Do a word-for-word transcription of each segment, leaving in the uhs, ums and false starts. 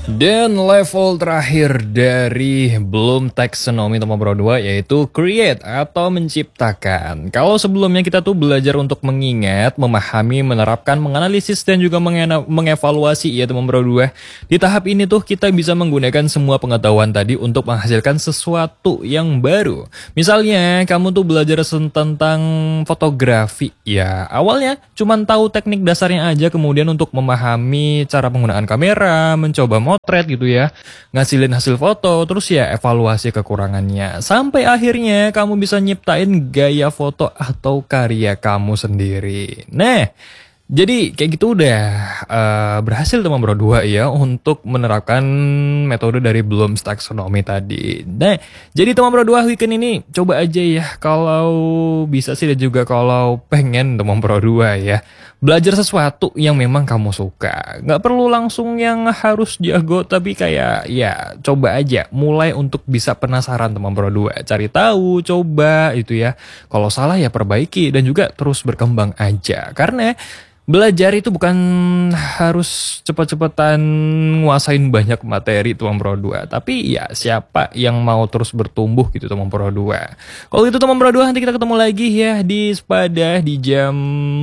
Dan level terakhir dari Bloom Taxonomy teman bro dua yaitu create atau menciptakan. Kalau sebelumnya kita tuh belajar untuk mengingat, memahami, menerapkan, menganalisis dan juga mengevaluasi ya teman bro dua. Di tahap ini tuh kita bisa menggunakan semua pengetahuan tadi untuk menghasilkan sesuatu yang baru. Misalnya kamu tuh belajar tentang fotografi ya. Awalnya cuman tahu teknik dasarnya aja, kemudian untuk memahami cara penggunaan kamera, mencoba motret gitu ya, ngasilin hasil foto, terus ya evaluasi kekurangannya. Sampai akhirnya kamu bisa nyiptain gaya foto atau karya kamu sendiri. Nah, jadi kayak gitu udah uh, berhasil teman bro dua ya untuk menerapkan metode dari Bloom's Taxonomy tadi. Nah, jadi teman bro dua weekend ini coba aja ya kalau bisa sih, dan juga kalau pengen teman bro dua ya belajar sesuatu yang memang kamu suka. Nggak perlu langsung yang harus jago, tapi kayak ya coba aja mulai untuk bisa penasaran teman bro dua. Cari tahu, coba itu ya. Kalau salah ya perbaiki dan juga terus berkembang aja. Karena belajar itu bukan harus cepet-cepetan nguasain banyak materi teman bro dua, tapi ya siapa yang mau terus bertumbuh gitu teman bro dua. Kalau gitu teman bro dua, nanti kita ketemu lagi ya di Sepada di jam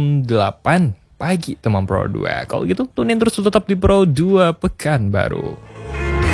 delapan pagi teman bro dua. Kalau gitu tunin terus tetap di Pro dua Pekanbaru.